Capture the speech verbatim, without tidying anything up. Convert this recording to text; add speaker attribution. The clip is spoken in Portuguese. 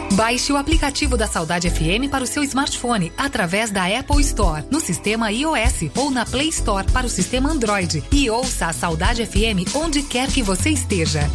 Speaker 1: Baixe o aplicativo da Saudade F M para o seu smartphone através da Apple Store, no sistema iOS ou na Play Store para o sistema Android e ouça a Saudade F M onde quer que você esteja.